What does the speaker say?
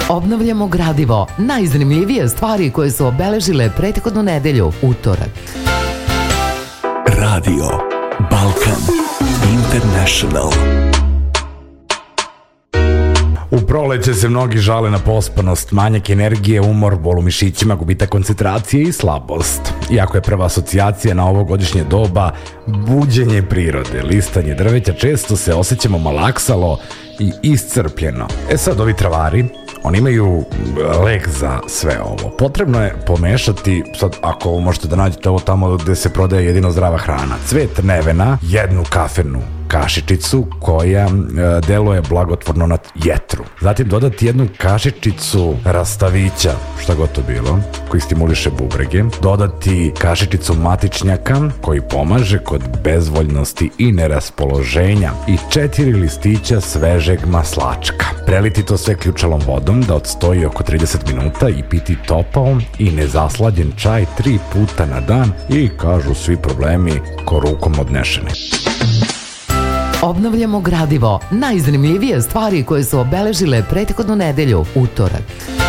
Obnavljamo gradivo, najzanimljivije stvari koje su obeležile prethodnu nedelju, utorak. Radio Balkan International. U proleće se mnogi žale na pospanost, manjak energije, umor, bol u mišićima, gubitak koncentracije i slabost. Iako je prva asocijacija na ovogodišnje doba buđenje prirode, listanje drveća, često se osjećamo malaksalo i iscrpljeno. Sad ovi travari, oni imaju lek za sve ovo. Potrebno je pomešati, sad ako možete da nađete ovo tamo gde se prodaje jedino zdrava hrana, cvet nevena, jednu kafenu kašičicu koja deluje blagotvorno na jetru. Zatim dodati jednu kašičicu rastavića, šta god to bilo, koji stimuliše bubrege. Dodati kašičicu matičnjaka koji pomaže kod bezvoljnosti i neraspoloženja i 4 listića svežeg maslačka. Preliti to sve ključalom vodom da odstoji oko 30 minuta i piti topao i nezaslađen čaj 3 puta na dan i kažu svi problemi ko rukom odnešeni. Obnavljamo gradivo, najzanimljivije stvari koje su obeležile prethodnu nedelju, utorak.